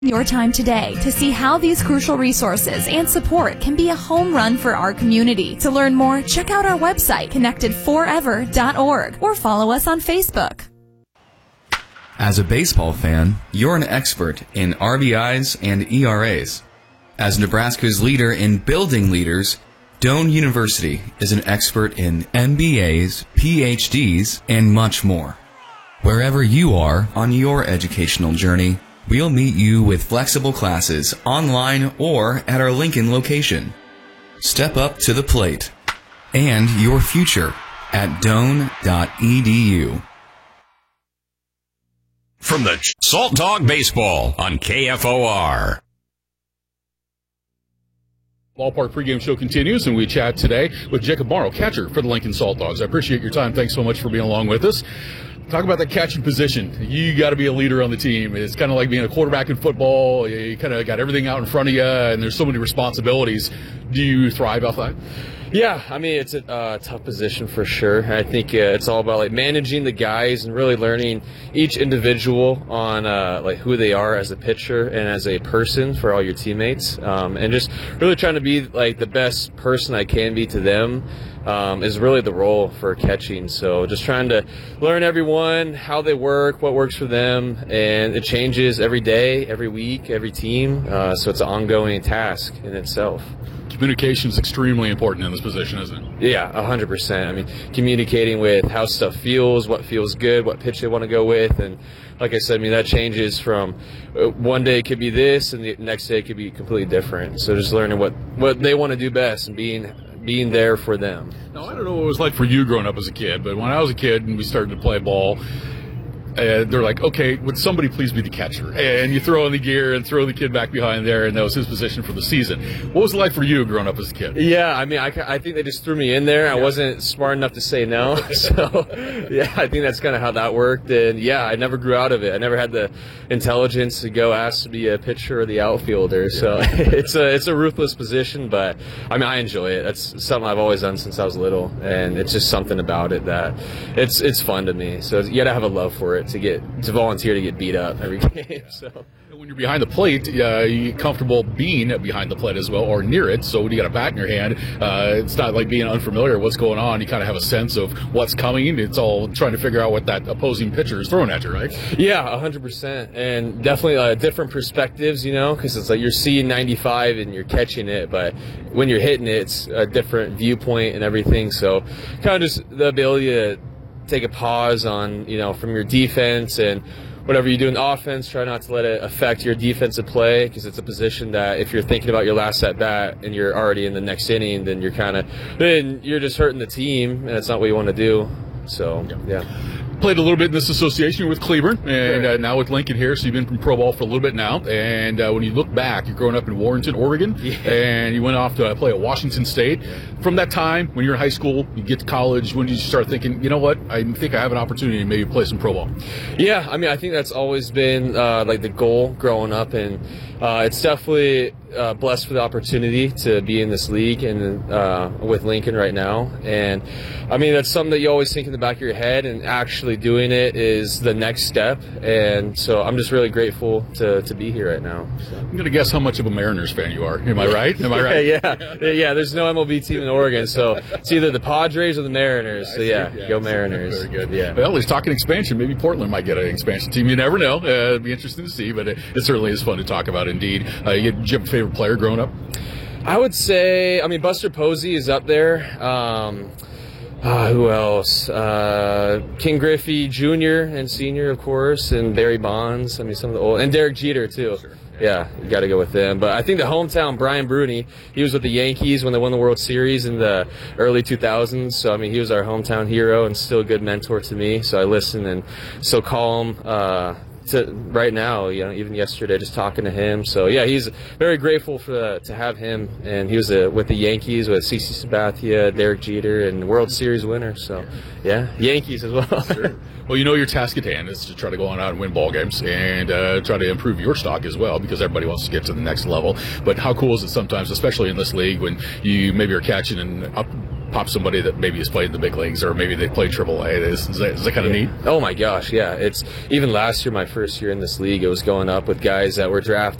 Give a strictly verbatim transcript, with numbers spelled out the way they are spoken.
Your time today to see how these crucial resources and support can be a home run for our community. To learn more, check out our website, connected forever dot org, or follow us on Facebook. As a baseball fan, you're an expert in R B Is and E R As. As Nebraska's leader in building leaders, Doane University is an expert in M B As, P H Ds, and much more. Wherever you are on your educational journey, we'll meet you with flexible classes online or at our Lincoln location. Step up to the plate and your future at doane dot e d u. From the Salt Dog Baseball on K F O R. Ballpark pregame show continues, and we chat today with Jacob Morrow, catcher for the Lincoln Salt Dogs. I appreciate your time. Thanks so much for being along with us. Talk about that catching position. You got to be a leader on the team. It's kind of like being a quarterback in football. You kind of got everything out in front of you, and there's so many responsibilities. Do you thrive off that? Yeah, I mean, it's a uh, tough position for sure. I think uh, it's all about like managing the guys and really learning each individual on uh, like who they are as a pitcher and as a person for all your teammates, um, and just really trying to be like the best person I can be to them. Um, is really the role for catching. So just trying to learn everyone, how they work, what works for them, and it changes every day, every week, every team. Uh, so it's an ongoing task in itself. Communication is extremely important in this position, isn't it? Yeah, one hundred percent. I mean, communicating with how stuff feels, what feels good, what pitch they want to go with, and like I said, I mean, that changes from uh, one day it could be this, and the next day it could be completely different. So just learning what, what they want to do best and being being there for them. Now, I don't know what it was like for you growing up as a kid, but when I was a kid and we started to play ball, uh, they're like, okay, would somebody please be the catcher? And you throw in the gear and throw the kid back behind there, and that was his position for the season. What was it like for you growing up as a kid? Yeah, I mean, I, I think they just threw me in there. I yeah. wasn't smart enough to say no. So, yeah, I think that's kind of how that worked. And, yeah, I never grew out of it. I never had the intelligence to go ask to be a pitcher or the outfielder. So it's a it's a ruthless position, but, I mean, I enjoy it. That's something I've always done since I was little, and it's just something about it that it's it's fun to me. So you got to have a love for it to get to volunteer to get beat up every game. So when you're behind the plate, uh, you get comfortable being behind the plate as well, or near it. So when you got a bat in your hand, uh, it's not like being unfamiliar with what's going on. You kind of have a sense of what's coming. It's all trying to figure out what that opposing pitcher is throwing at you, right? Yeah, one hundred percent. And definitely uh, different perspectives, you know, because it's like you're seeing ninety-five and you're catching it, but when you're hitting it, it's a different viewpoint and everything. So kind of just the ability to take a pause on, you know, from your defense and whatever you do in offense, try not to let it affect your defensive play, because it's a position that if you're thinking about your last at bat and you're already in the next inning, then you're kind of then you're just hurting the team, and that's not what you want to do. So yeah. Played a little bit in this association with Cleburne, and sure. uh, now with Lincoln here, so you've been from pro ball for a little bit now. And uh, when you look back, you're growing up in Warrenton, Oregon, yeah. and you went off to uh, play at Washington State. From that time, when you're in high school, you get to college, when did you start thinking, you know what, I think I have an opportunity to maybe play some pro ball? Yeah, I mean, I think that's always been uh, like the goal growing up, and uh, it's definitely uh, blessed for the opportunity to be in this league and uh, with Lincoln right now. And I mean, that's something that you always think in the back of your head, and actually doing it is the next step. And so I'm just really grateful to, to be here right now. So. I'm going to guess how much of a Mariners fan you are. Am I right? Am I right? yeah, yeah, yeah. There's no M L B team in Oregon, so it's either the Padres or the Mariners. So yeah, yeah go Mariners. Very good. Yeah. Well, he's talking expansion. Maybe Portland might get an expansion team. You never know. Uh, it'd be interesting to see, but it, it certainly is fun to talk about. Indeed. Uh, you, did you have a favorite player growing up? I would say, I mean, Buster Posey is up there. Um, Uh, who else? Uh, King Griffey Junior and Senior, of course, and Barry Bonds. I mean, some of the old, and Derek Jeter too. Sure. Yeah, you got to go with them. But I think the hometown, Brian Bruni, he was with the Yankees when they won the World Series in the early two thousands. So I mean, he was our hometown hero and still a good mentor to me. So I listen and still call him. Uh, To right now, you know, even yesterday, just talking to him. So yeah, he's very grateful for the, to have him, and he was uh, with the Yankees with C C Sabathia, Derek Jeter, and World Series winner. So yeah, Yankees as well. Sure. Well, you know, your task at hand is to try to go on out and win ball games and uh, try to improve your stock as well, because everybody wants to get to the next level. But how cool is it sometimes, especially in this league, when you maybe are catching an up pop somebody that maybe has played in the big leagues or maybe they played triple A. Is, is, that, is that kind of yeah. neat? Oh my gosh, yeah. It's even last year, my first year in this league, it was going up with guys that were drafted